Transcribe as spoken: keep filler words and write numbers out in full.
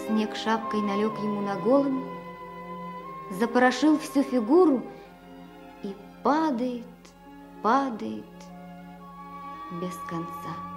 Снег шапкой налег ему на голову, запорошил всю фигуру и падает, падает без конца.